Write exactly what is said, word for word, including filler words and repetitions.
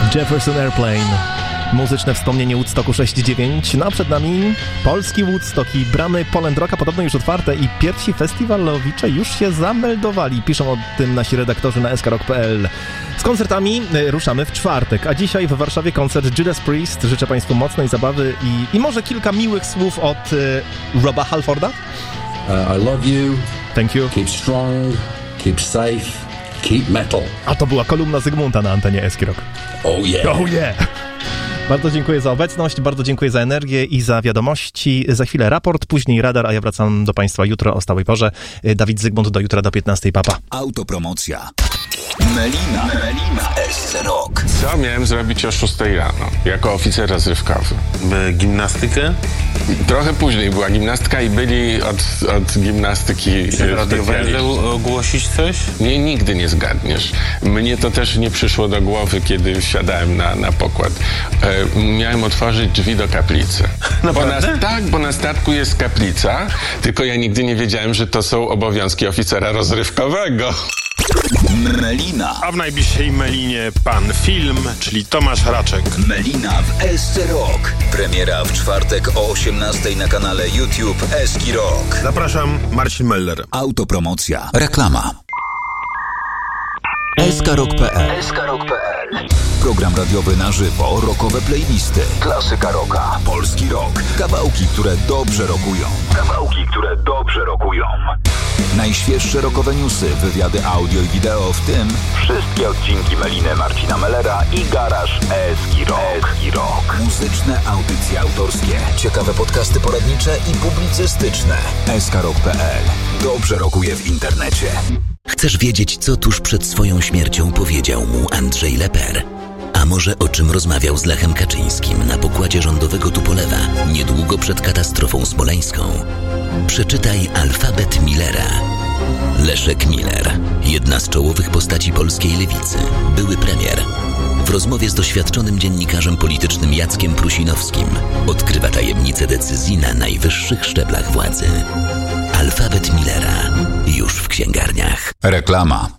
Jefferson Airplane. Muzyczne wspomnienie Woodstocku sześćdziesiąt dziewięć. No a przed nami polski Woodstock i bramy Poland Rocka podobno już otwarte i pierwsi festiwalowicze już się zameldowali. Piszą o tym nasi redaktorzy na eskarok kropka pe el. Z koncertami ruszamy w czwartek, a dzisiaj w Warszawie koncert Judas Priest. Życzę Państwu mocnej zabawy i, i może kilka miłych słów od y, Roba Halforda. Uh, I love you. Thank you. Keep strong, keep safe, keep metal. A to była kolumna Zygmunta na antenie Eskirok. Oh yeah. Oh yeah. Bardzo dziękuję za obecność, bardzo dziękuję za energię i za wiadomości. Za chwilę raport, później radar, a ja wracam do Państwa jutro o stałej porze. Dawid Zygmunt, do jutra do piętnastej. Papa. Autopromocja. Melina. Melina. S C Rock. Co miałem zrobić o szóstej rano, jako oficer rozrywkowy? By gimnastykę? Trochę później była gimnastka i byli od, od gimnastyki specjaliści. Ogłosić coś? Nie, nigdy nie zgadniesz. Mnie to też nie przyszło do głowy, kiedy wsiadałem na, na pokład. E, miałem otworzyć drzwi do kaplicy. Bo na, tak, bo na statku jest kaplica, tylko ja nigdy nie wiedziałem, że to są obowiązki oficera rozrywkowego. Melina. A w najbliższej Melinie pan film, czyli Tomasz Raczek. Melina w S C Rock. Premiera w czwartek o osiemnastej na kanale YouTube Eski Rock. Zapraszam, Marcin Meller. Autopromocja. Reklama. eskarok kropka pe el. eskarok kropka pe el. Program radiowy na żywo, rockowe playlisty, klasyka rocka, polski rock, kawałki, które dobrze rockują. Kawałki, które dobrze rockują. Najświeższe rockowe newsy, wywiady audio i wideo, w tym wszystkie odcinki Meliny, Marcina Mellera i Garaż Eski Rock. Eski Rock. Muzyczne audycje autorskie, ciekawe podcasty poradnicze i publicystyczne. eskarok kropka pe el. Dobrze rockuje w internecie. Chcesz wiedzieć, co tuż przed swoją śmiercią powiedział mu Andrzej Leper? A może o czym rozmawiał z Lechem Kaczyńskim na pokładzie rządowego Tupolewa niedługo przed katastrofą smoleńską? Przeczytaj Alfabet Millera. Leszek Miller, jedna z czołowych postaci polskiej lewicy, były premier. W rozmowie z doświadczonym dziennikarzem politycznym Jackiem Prusinowskim odkrywa tajemnice decyzji na najwyższych szczeblach władzy. Alfabet Millera już w księgarniach. Reklama.